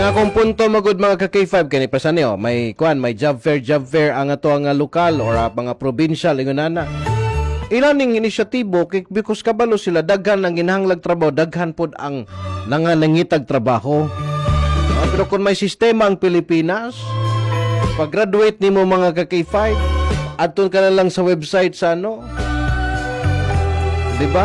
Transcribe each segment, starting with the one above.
Akong punto magud mga ka-K5 kani pasan niyo may job fair ang ato nga lokal or mga provincial ingon na. Ilan ning inisyatibo because kabalo sila daghan ang ginahanglag trabaho, daghan pod ang nangitag trabaho. Pero kung may sistema ang Pilipinas, pag-graduate nimo mga ka-K5, adton ka na lang sa website sa ano. 'Di ba?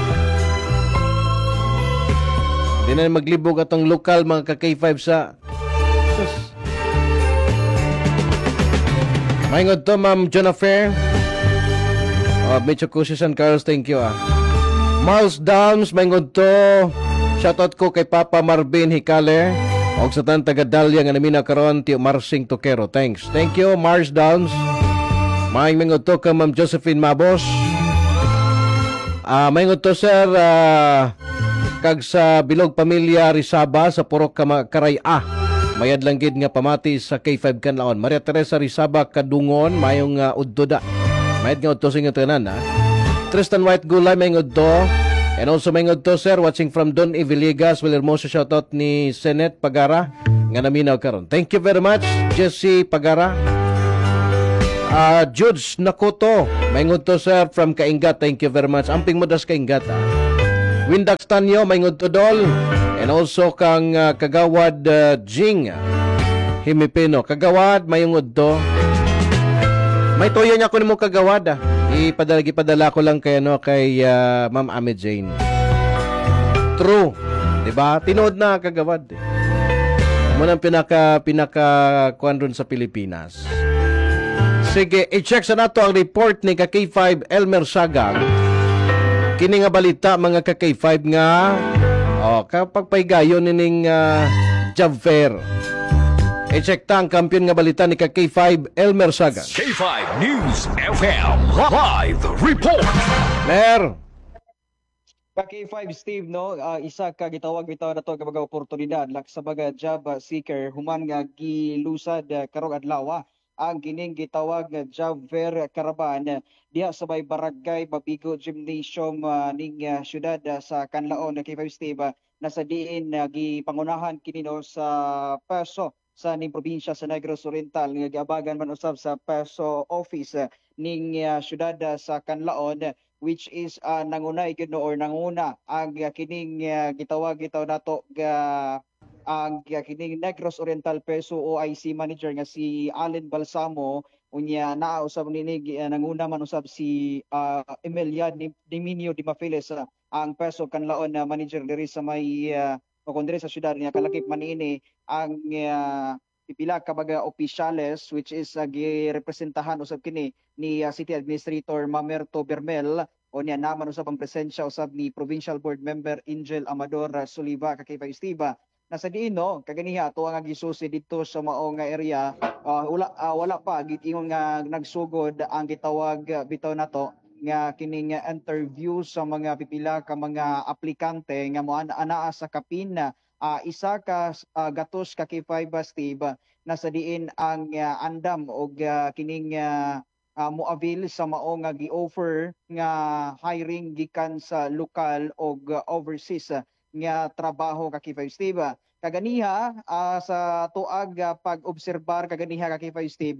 Di na maglibog atong lokal mga ka-K5 sa sus. Maingod to Ma'am Jennifer. Medyo kusi San Carlos, thank you Miles Downs, maingod to. Shoutout ko kay Papa Marvin Hikale og sa tan taga Dalya nga namina karon ti Marsing Tokero. Thanks. Thank you Mars Downs. Maingod to ka Ma'am Josephine Mabos. Maingod to sir kag sa Bilog Pamilya Risaba sa Purok Karay mayad lang gid nga pamati sa K5 kanlaon. Maria Teresa Risaba Kadungon mayong uddoda. Mayad nga udto sing tanan Tristan White Gulay mayong udto. And also mayong udto sir watching from Don Villegas. Will hermoso shoutout ni Senet Pagara nga naminaw karon. Thank you very much Jesse Pagara. Judge Nakoto mayong udto sir from Kaingat. Thank you very much. Amping mo das Kaingat Windax Tanyo, Maingod Tudol, and also kang Kagawad Jing Himipino. Kagawad, Mayungod to. May toyo niya ko ni mo Kagawad Ipadala ko lang kay, kay Ma'am Ame Jane. True. Diba? Tinood na Kagawad. Muna ang pinaka kuwan ron sa Pilipinas. Sige, i-check sa nato ang report ni K5 Elmer Sagang. Kini nga balita mga ka-K5 nga kapag paygayon nining job fair. I-check ta ang kampiyon nga balita ni K5 Elmer Sagan. K5 News FM Live Report. Mer. K5 Steve no isa ka gitawag bitaw na to kapag oportunidad lak sa mga job seeker human nga gilusad karong adlaw ang kining gitawag nga job fair Karaban diha sa may barangay Babigo Gymnasium ning syudad sa Kanlaon K5 Steve nasa diin gipangunahan kini no sa peso sa ning probinsya sa Negros Oriental nga giabagan man usab sa peso office ning syudad sa Kanlaon which is nangunay gid no or nanguna ang kining gitawag nato ang kining Negros Oriental Peso OIC manager nga si Allen Balsamo unya naa usab nini nanguna man usab si Emilia Diminio Di Mafiles ang Peso Kanlaon na manager diri sa may kondre sa syudad niya kalakip man ini ang pipila ka mga opisyales which is girepresentahan usab kini ni City Administrator Mamerto Bermel o niya naman usab ang presensya usab ni Provincial Board Member Angel Amador Soliva kakay Estiva nasa diin no kaganiha ato nga gisusi dito sa mao nga area wala pa gitingon nga nagsugod ang gitawag bitaw nato nga kining interview sa mga pipila ka mga aplikante nga moanaa sa kapin isa ka gatos ka K5 Steve nasa diin ang andam og kining moavail sa mao nga gi-offer nga hiring gikan sa lokal og overseas nga trabaho ka K5 Steve. Kaganiha sa tuag pag-obserbar kaganiha ka K5 Steve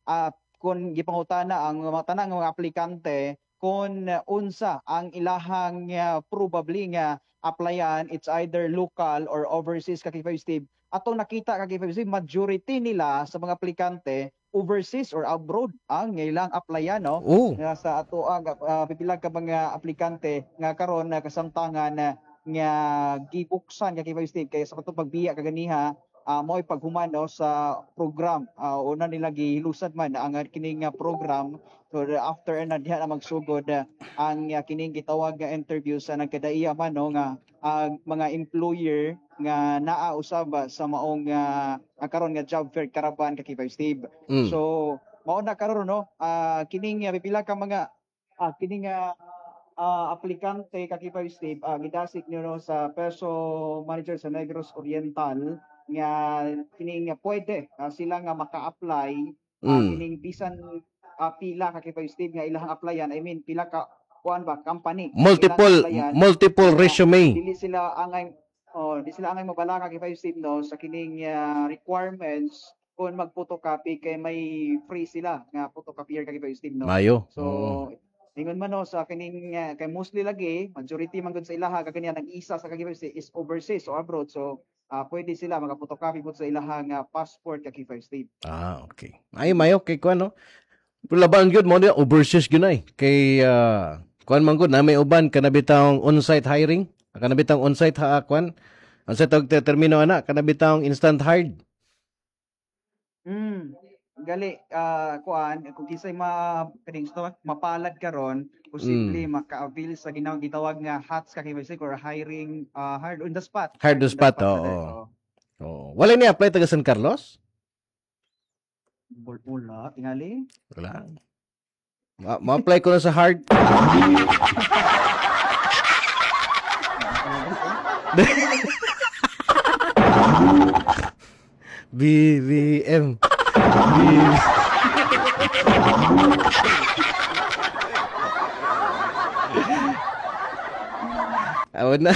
kung gipangutana ang mga tanang mga aplikante kung unsa ang ilahang probably nga applyan it's either local or overseas ka K5 Steve. Atong nakita ka K5 Steve majority nila sa mga aplikante overseas or abroad ang ilang applyan no sa ato ang pipila ka mga aplikante nga karon kasamtangan nga gibuksan ka K5 Steve kay sa katong pagbiya kaganiha mo'y paghuman no, sa program una nila gihilusad man ang kining program so after na diha na magsugod ang kining gitawag nga interview sa nagkadaiya man no nga mga employer nga naa usab sa maong karon nga job fair Karaban ka K5 Steve. So mao na karon no kining pipila ka mga kining aplikante K5 Steve gidasik niyo sa Peso Manager sa Negros Oriental nga kining pwede sila nga maka-apply kining bisan pila ka K5 Steve nga ilahang applyan I mean pila ka kuan ba company multiple resume dili sila ang Oh, di sila ang mabalaka kay 5 Steve no sa kining requirements kung mag-photocopy kay may free sila nga photocopier kay 5 Steve no. Mayo. So ingon man no sa kining kay mostly lagi majority man gud sa ilaha kag kaniya nag-isa sa kay 5 Steve is overseas o abroad. So pwede sila maka-photocopy pud sa ilahang passport kay 5 Steve. Okay. Ay, mayo kay kuan no. Laban gyud mo niya overseas gyud ay. Kay kuan man gud na may uban kanabitang on-site hiring. Kanabitang on-site kuan. On-site og termino ana kanabitang instant hired. Gali kuan kung kisay kaning mapalad karon posible maka-avail sa gitawag nga HATS ka kay or hiring hard on the spot. Hard on the spot, oo. Wala ni apply taga San Carlos? Wala, tingali. Wala. Ma-apply ko na sa hard. BBM. Awan na.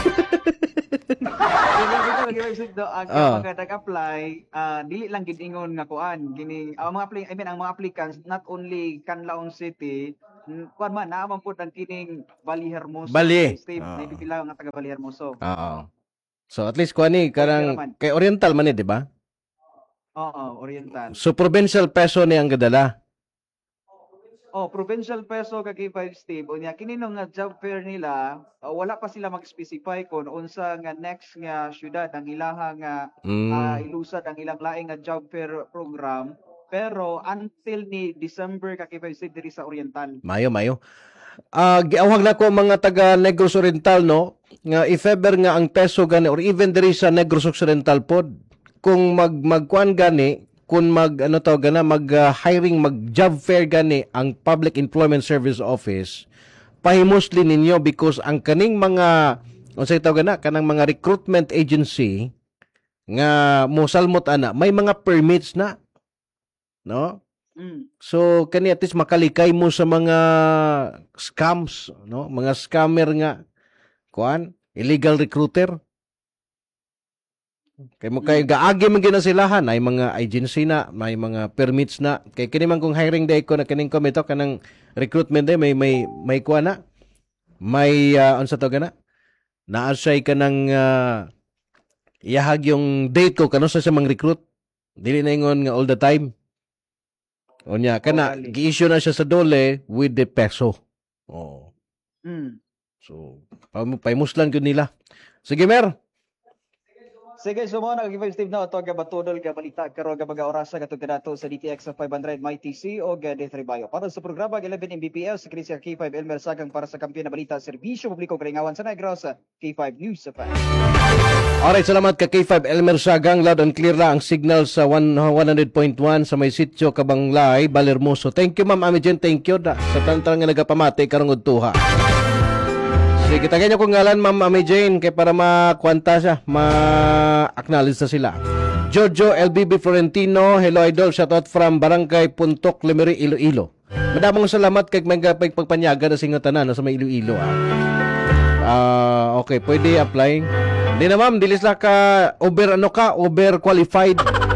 Ang nag-apply, dili lang gid ingon nga kuan gining ang mga applicants not only Canlaon City, kuan man naaman pud ang kining Bali Hermoso. Bali. State, may pipila nga taga Bali Hermoso. Oo. So at least kuan ni karang kay Oriental man ni, di ba? Oo, Oriental. So provincial peso ni ang gadala. Provincial peso kag 5 Steve. Unya kini nga job fair nila, wala pa sila mag-specify kung unsa nga next nga syudad ang ilaha nga ilusad ang ilang laing nga job fair program. Pero until ni December kag 5 Steve diri sa Oriental. Mayo. Giawhag na ko mga taga Negros Oriental no nga if ever nga ang peso gani or even diri sa Negros Occidental pod kung magkuan gani kung hiring mag-job fair gani ang Public Employment Service Office pahimosli ninyo because ang kaning mga unsay tawag na kanang mga recruitment agency nga mosalmot ana may mga permits na no. So kani at least makalikay mo sa mga scams no, mga scammer nga kuan illegal recruiter. Kay mo kay gaagi man gina silahan ay mga agency na, may mga permits na. Kay kini man kung hiring day ko na kining komito kanang recruitment day may kuan na. May unsa to gana? Naasay ka ng iyahag yung date ko kano sa mga recruit. Dili na ingon nga all the time. Onya kana gi-issue na siya sa dole with the peso. Oh. So paimuslan gyud nila. Sige mer. Sige, so mo nag-give Steve na ito nga batudol nga balita karon nga mga orasa katong kanato sa DTX sa 500 MyTC o D3 Bio. Para sa programa 11 Mbps sa Krisia K5 Elmer Sagang para sa kampiyon na balita serbisyo publiko kalingawan sa Negros sa K5 News sa Alright, salamat ka K5 Elmer Sagang. Loud and clear lang ang signal sa 100.1 sa may sitio Kabanglay, Balermoso. Thank you Ma'am Amijen, thank you sa tantang nga nagapamati karong udtuha. Sige, tagay niyo kong ngalan, Ma'am Amy Jane, kay para makwanta siya, ma-acknowledge na sila. Jojo LBB Florentino, hello idol, shoutout from Barangay Puntok, Lemery, Iloilo. Madamong salamat kay mga pagpanyaga na singatanan sa may Iloilo. Okay, pwede apply. Hindi na ma'am, dilis lang ka, over qualified.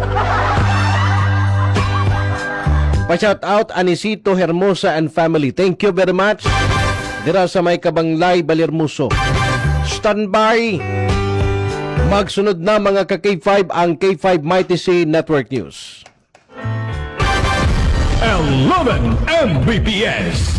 Pa-shoutout Anisito Hermosa and family. Thank you very much. Dira sa may Kabanglay, Balermoso. Standby! Magsunod na mga ka-K5 ang K5 MyTC Network News. 11 Mbps.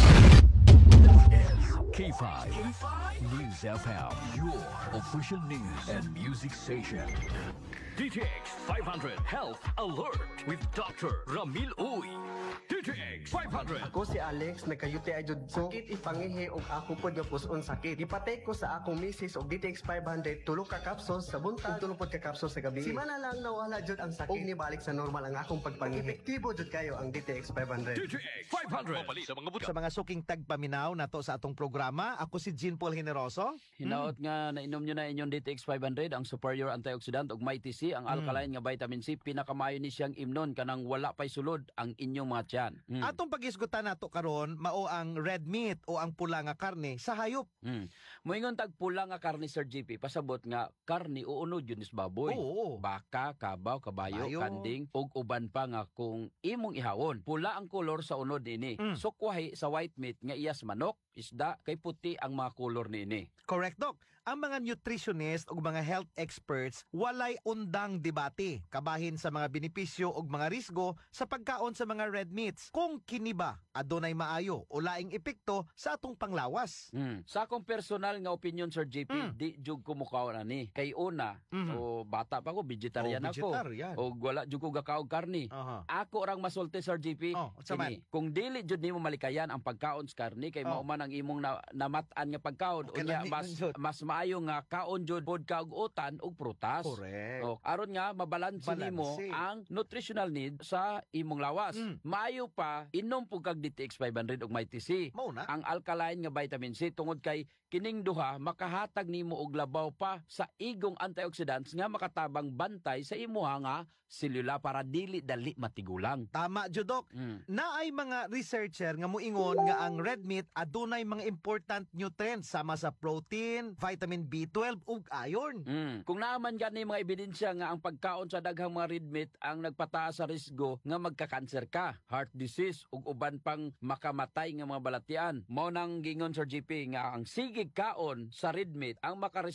K5 News FM, your official news and music station. DTX 500 Health Alert with Dr. Ramil Uy. DTX 500. Ako si Alex, nagkayuti ajud ko. Sakit ipangihi og ako pod nga puson sakit. Ipatay ko sa akong misis og DTX 500 tulo ka capsules sa buntag, tulo pod ka capsules sa gabi. Simana lang nawala jud ang sakit ni balik sa normal ang akong pagpangihi. Epektibo jud kayo ang DTX 500. DTX 500. Sa mga suking tagpaminaw nato sa atong programa, ako si Jean Paul Generoso. Hinaot nga nainom nyo na inyong DTX 500 ang superior antioxidant ug MyTC ang alkaline nga vitamin C, pinakamayo ni siyang imnon kanang wala pay sulod ang inyong mga sa tiyan. Atong pagisgutan nato karon mao ang red meat o ang pula nga karne sa hayop. Moingon tag pula nga karni Sir JP, pasabot nga karni uunod yun is baboy. Oo. Baka, kabaw, kabayo, Kabayo. kanding, ug uban pa nga kung imong ihawon. Pula ang kolor sa unod ini. Sukwahi sa white meat nga iyas manok, isda, kay puti ang mga kolor niini. Correct, Doc. Ang mga nutritionist o mga health experts walay undang debate kabahin sa mga benepisyo o mga risgo sa pagkaon sa mga red meats. Kung kini ba adunay maayo o laing epekto sa atong panglawas. Sa akong personal nga opinion Sir JP, di jud ko mukaw na ni. Kay una, o bata pa ko, vegetarian ako. vegetarian. O wala jud ko gakaog karni. Aha. Ako rang masulti Sir JP. Sa man. Kung dili jud nimo malikayan ang pagkaon sa karni kay mauman ang imong namatan nga pagkaon, Okay unya lang, mas jud. mas maayo nga kaon jud pod ka og utan ug prutas. Correct. O, aron nga mabalanse nimo Balanse. ang nutritional need sa imong lawas. Maayo pa inom pug kag DTX 500 ug may TC. Mao na. Ang alkaline nga vitamin C tungod kay kining duha makahatag nimo og labaw pa sa igong antioxidants nga makatabang bantay sa imuha nga selula para dili dali matigulang. Tama, Judok. Naay mga researcher nga muingon nga ang red meat adunay mga important nutrients sama sa protein, vitamin B12 ug iron. Kung naaman gani mga ebidensya nga ang pagkaon sa daghang mga red meat ang nagpataas sa risgo nga magka-cancer ka, heart disease ug uban pang makamatay nga mga balatian. Mao nang gingon Sir GP nga ang sigig kaon sa red meat ang